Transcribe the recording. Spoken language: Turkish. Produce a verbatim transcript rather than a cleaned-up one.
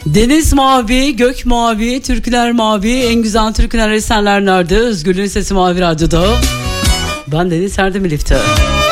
Deniz mavi, gök mavi, türküler mavi, en güzel türküler, eserler nerede? Özgürlüğün Sesi Mavi Radyo'da. Ben Deniz Erdem Elif'te.